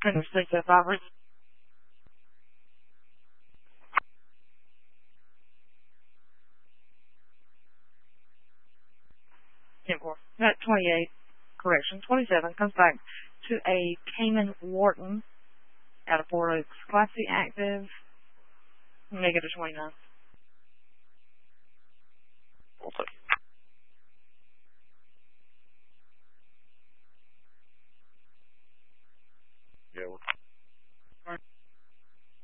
605. 10-4. That 28, correction, 27 comes back to a Cayman Wharton out of Port Oaks. Class C active, negative 29.